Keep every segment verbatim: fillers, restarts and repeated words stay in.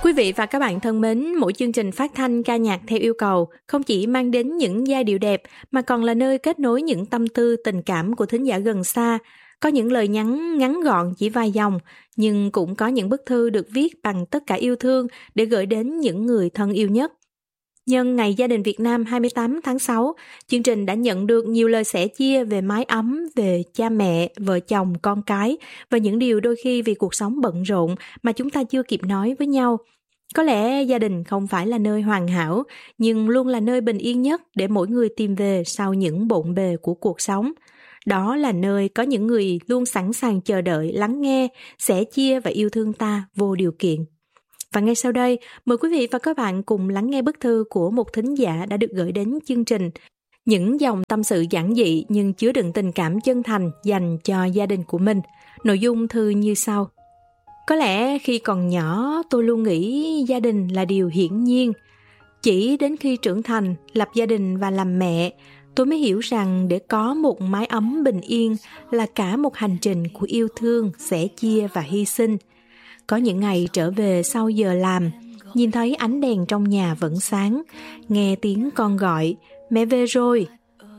Quý vị và các bạn thân mến, mỗi chương trình phát thanh ca nhạc theo yêu cầu không chỉ mang đến những giai điệu đẹp mà còn là nơi kết nối những tâm tư tình cảm của thính giả gần xa. Có những lời nhắn ngắn gọn chỉ vài dòng, nhưng cũng có những bức thư được viết bằng tất cả yêu thương để gửi đến những người thân yêu nhất. Nhân Ngày Gia đình Việt Nam hai mươi tám tháng sáu, chương trình đã nhận được nhiều lời sẻ chia về mái ấm, về cha mẹ, vợ chồng, con cái và những điều đôi khi vì cuộc sống bận rộn mà chúng ta chưa kịp nói với nhau. Có lẽ gia đình không phải là nơi hoàn hảo, nhưng luôn là nơi bình yên nhất để mỗi người tìm về sau những bộn bề của cuộc sống. Đó là nơi có những người luôn sẵn sàng chờ đợi, lắng nghe, sẻ chia và yêu thương ta vô điều kiện. Và ngay sau đây, mời quý vị và các bạn cùng lắng nghe bức thư của một thính giả đã được gửi đến chương trình. Những dòng tâm sự giản dị nhưng chứa đựng tình cảm chân thành dành cho gia đình của mình. Nội dung thư như sau. Có lẽ khi còn nhỏ tôi luôn nghĩ gia đình là điều hiển nhiên. Chỉ đến khi trưởng thành, lập gia đình và làm mẹ, tôi mới hiểu rằng để có một mái ấm bình yên là cả một hành trình của yêu thương, sẻ chia và hy sinh. Có những ngày trở về sau giờ làm, nhìn thấy ánh đèn trong nhà vẫn sáng, nghe tiếng con gọi, mẹ về rồi.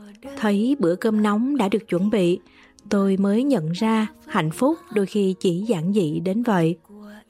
Thấy bữa cơm nóng đã được chuẩn bị, tôi mới nhận ra hạnh phúc đôi khi chỉ giản dị đến vậy.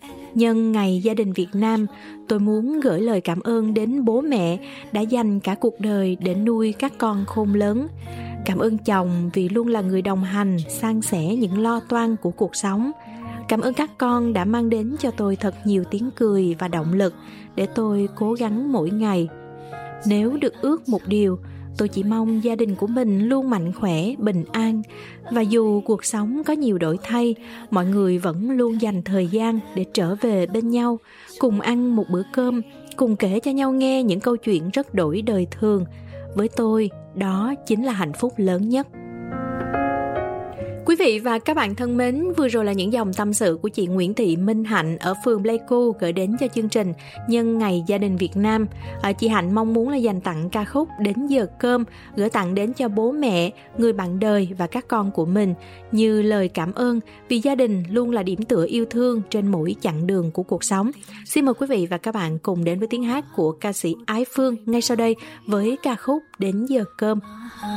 Nhân Ngày Gia đình Việt Nam, tôi muốn gửi lời cảm ơn đến bố mẹ đã dành cả cuộc đời để nuôi các con khôn lớn. Cảm ơn chồng vì luôn là người đồng hành, san sẻ những lo toan của cuộc sống. Cảm ơn các con đã mang đến cho tôi thật nhiều tiếng cười và động lực để tôi cố gắng mỗi ngày. Nếu được ước một điều, tôi chỉ mong gia đình của mình luôn mạnh khỏe, bình an. Và dù cuộc sống có nhiều đổi thay, mọi người vẫn luôn dành thời gian để trở về bên nhau, cùng ăn một bữa cơm, cùng kể cho nhau nghe những câu chuyện rất đổi đời thường. Với tôi, đó chính là hạnh phúc lớn nhất. Quý vị và các bạn thân mến, vừa rồi là những dòng tâm sự của chị Nguyễn Thị Minh Hạnh ở phường Pleiku gửi đến cho chương trình Nhân Ngày Gia đình Việt Nam. À, chị Hạnh mong muốn là dành tặng ca khúc Đến Giờ Cơm, gửi tặng đến cho bố mẹ, người bạn đời và các con của mình như lời cảm ơn vì gia đình luôn là điểm tựa yêu thương trên mỗi chặng đường của cuộc sống. Xin mời quý vị và các bạn cùng đến với tiếng hát của ca sĩ Ái Phương ngay sau đây với ca khúc Đến Giờ Cơm.